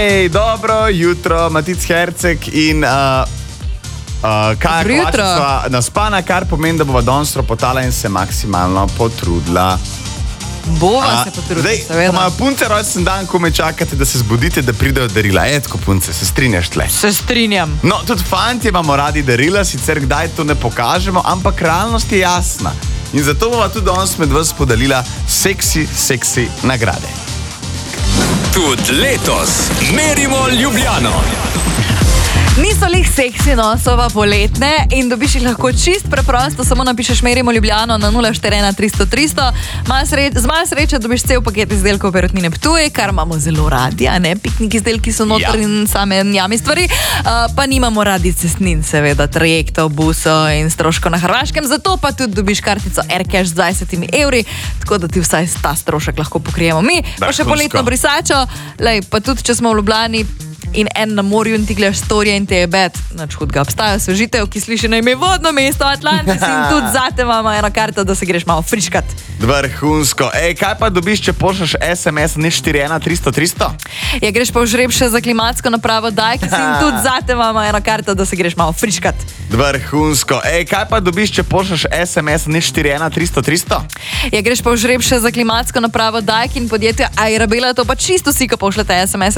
Hej, dobro jutro, Matic Herceg in Kaja Kovačica naspana, kar pomeni, da bova danes ropotala in se maksimalno potrudila. Bova se potrudila, seveda. Zdaj, ko imajo punce rojsten dan, ko me čakate, da se zbudite, da pridejo darila. Tako punce, se strinjaš tle? Se strinjam. No, tudi fantje imamo radi darila, sicer kdaj to ne pokažemo, ampak realnost je jasna. In zato bova tudi danes med vas podelila seksi nagrade. Tudi letos merimo Ljubljano. Niso lih seksi, no, so pa poletne in dobiš jih lahko čist preprosto, samo napišeš merimo Ljubljano na 041 300 300. Z malo sreče dobiš cel paket izdelkov Perutnine Ptuj, kar imamo zelo radi, a ne? Piknik izdelki so noter in same njami stvari. Pa nimamo radi cestnin, seveda, trajektov, busov in stroškov na Hrvaškem, zato pa tudi dobiš kartico AirCash z 20 evri, tako da ti vsaj ta strošek lahko pokrijemo mi. Pa še poletno brisačo, pa tudi če smo v Ljubljani in en na morju in ti gledaš storije in te je bed, nač hudga, obstaja osvežitev, ki sliši na ime vodno mesto Atlantis in tudi zate imamo eno karto, da se greš malo friškat. Vrhunsko. Kaj pa dobiš, če pošljaš SMS na 41 300 300? Ja, greš pa v žreb še za klimatsko napravo Daikin in tudi zate imamo eno karto, da se greš malo friškat. Vrhunsko. Kaj pa dobiš, če pošljaš SMS na 41 300 300? Ja, greš pa v žreb še za klimatsko napravo Daikin podjetja Airabela, to pa čisto vsi, ko pošljete SMS